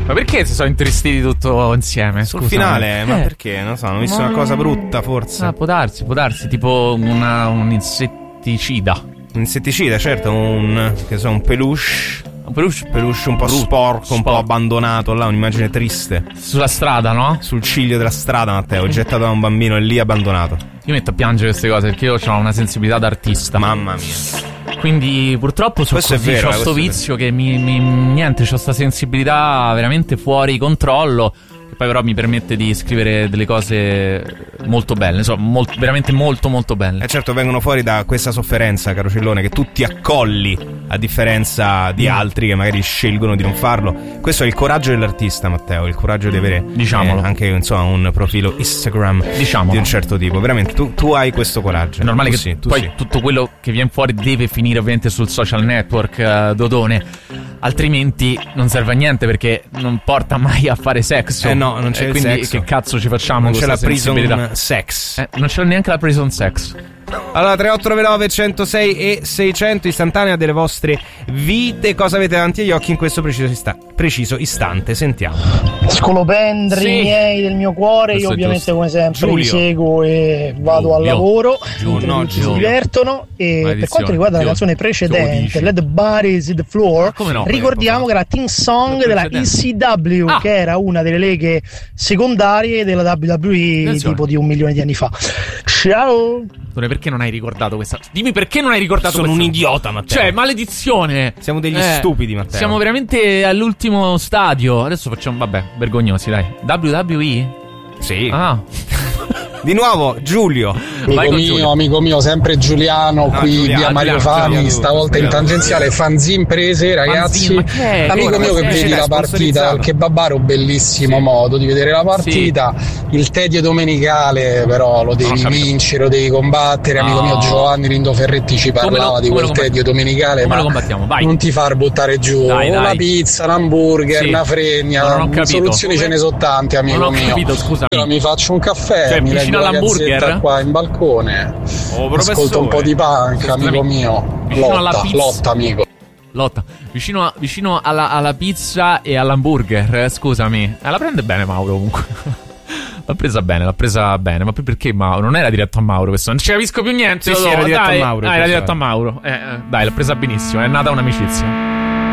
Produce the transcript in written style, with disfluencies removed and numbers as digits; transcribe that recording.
Ma perché si sono intristiti tutto insieme? Sul finale, ma perché? Non so, hanno visto una cosa brutta, forse. Può darsi, tipo un insetticida. Un insetticida, certo, un peluche. Un peluche un po' sporco, un po' abbandonato là, un'immagine triste. Sulla strada, no? Sul ciglio della strada, Matteo, gettato da un bambino e lì abbandonato. Io metto a piangere queste cose perché io ho una sensibilità d'artista. Mamma mia. Quindi purtroppo sono così, è vero, c'ho sto vizio che niente, c'ho sta sensibilità veramente fuori controllo. Che poi però mi permette di scrivere delle cose molto belle, insomma, veramente molto molto belle. E certo, vengono fuori da questa sofferenza, caro Cillone, che tu ti accolli, a differenza di altri che magari scelgono di non farlo. Questo è il coraggio dell'artista, Matteo, il coraggio di avere anche, insomma, un profilo Instagram di un certo tipo. Veramente, tu hai questo coraggio. È normale poi sì. Tutto quello che viene fuori deve finire ovviamente sul social network, Dodone, altrimenti non serve a niente perché non porta mai a fare sesso. No, non c'è il quindi sesso. Che cazzo ci facciamo? Non c'è la prison sex. Non c'è neanche la prison sex. Allora 3899 106 e 600 istantanea delle vostre vite. Cosa avete davanti agli occhi in questo preciso istante? Sentiamo. Scolopendri miei del mio cuore. Io ovviamente come sempre vi seguo e vado al lavoro mentre tutti si divertono. E per quanto riguarda la canzone precedente, Let the Bodies in the Floor, ricordiamo che era team song della ECW, che era una delle leghe secondarie della WWE tipo di 1 milione di anni fa. Ciao. Perché non hai ricordato questa? Dimmi perché non hai ricordato questa? Sono un idiota, Matteo. Cioè, maledizione. Siamo degli stupidi, Matteo. Siamo veramente all'ultimo stadio. Adesso facciamo, vergognosi, dai. WWE? Sì. Di nuovo Giulio. Amico mio, sempre Giuliano, qui via Mario Fami, stavolta in tangenziale, fanzine prese, ragazzi. Amico mio che vedi la partita, il kebabaro, bellissimo modo di vedere la partita. Il tedio domenicale però lo devi vincere, lo devi combattere. Amico mio Giovanni Lindo Ferretti ci parlava di quel tedio domenicale, ma non ti far buttare giù una pizza, un hamburger, una fregna, soluzioni ce ne sono tante, amico mio. Io mi faccio un caffè, mi leggo la gazzetta qua in balcone, ascolto un po' di punk, amico mio. Lotta, amico. Lotta. Vicino alla pizza e all'hamburger, scusami. La prende bene Mauro comunque. L'ha presa bene. Ma poi perché Mauro? Non era diretto a Mauro questo. Non ci capisco più niente. Sì, era diretto a Mauro. Era diretto a Mauro. Dai, l'ha presa benissimo. È nata un'amicizia.